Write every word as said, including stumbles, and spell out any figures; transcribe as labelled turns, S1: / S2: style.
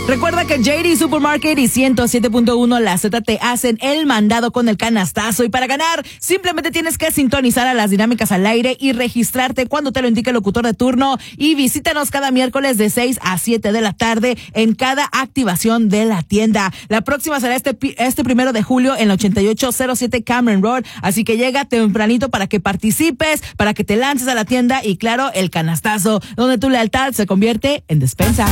S1: Recuerda que J D Supermarket y ciento siete punto uno La Z te hacen el mandado con el canastazo. Y para ganar, simplemente tienes que sintonizar a las dinámicas al aire y registrarte cuando te lo indique el locutor de turno. Y visítanos cada miércoles de seis a siete de la tarde en cada activación de la tienda. La próxima será este, este primero de julio en la ochenta y ocho cero siete Cameron Road. Así que llega tempranito para que participes, para que te lances a la tienda y claro, el canastazo, donde tu lealtad se convierte en despensa.